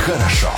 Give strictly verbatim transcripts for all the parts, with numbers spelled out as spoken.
хорошо.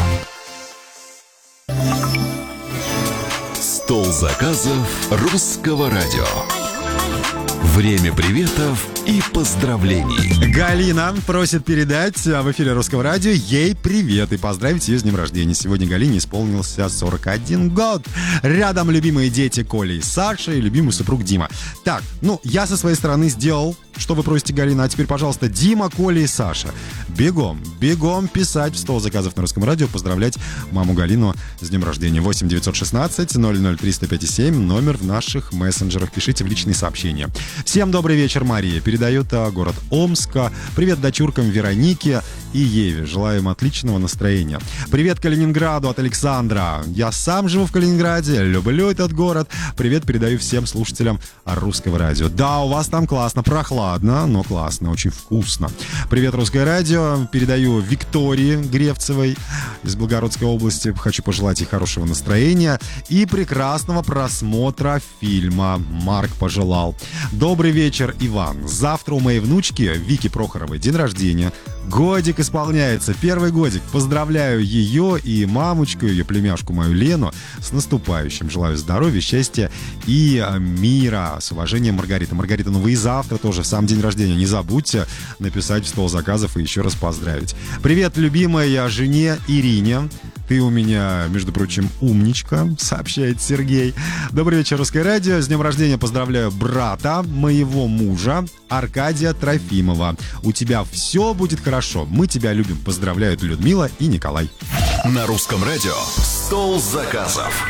Стол заказов русского радио. Время приветов и поздравлений. Галина просит передать в эфире Русского радио ей привет и поздравить ее с днем рождения. Сегодня Галине исполнился сорок один год. Рядом любимые дети Коля и Саша и любимый супруг Дима. Так, ну, я со своей стороны сделал, что вы просите, Галина. А теперь, пожалуйста, Дима, Коля и Саша. Бегом, бегом писать в стол заказов на Русском радио, поздравлять маму Галину с днем рождения. восемь девятьсот шестнадцать ноль ноль триста пять семь, номер в наших мессенджерах. Пишите в личные сообщения. Всем добрый вечер, Мария. Передает а, город Омска. Привет дочуркам Веронике и Еве. Желаю им отличного настроения. Привет Калининграду от Александра. Я сам живу в Калининграде, люблю этот город. Привет передаю всем слушателям Русского радио. Да, у вас там классно, прохладно, но классно, очень вкусно. Привет, Русское радио. Передаю Виктории Гревцевой из Белгородской области. Хочу пожелать ей хорошего настроения и прекрасного просмотра фильма. Марк пожелал. Добрый вечер, Иван. Завтра у моей внучки Вики Прохоровой день рождения. Годик исполняется, первый годик. Поздравляю ее и мамочку, ее племяшку мою Лену с наступающим. Желаю здоровья, счастья и мира. С уважением, Маргарита. Маргарита, ну вы и завтра тоже, в сам день рождения, не забудьте написать в стол заказов и еще раз поздравить. Привет, любимая жене Ирине. Ты у меня, между прочим, умничка, сообщает Сергей. Добрый вечер, Русское радио. С днем рождения поздравляю брата моего мужа Аркадия Трофимова. У тебя все будет хорошо. Мы тебя любим. Поздравляют Людмила и Николай. На Русском радио стол заказов.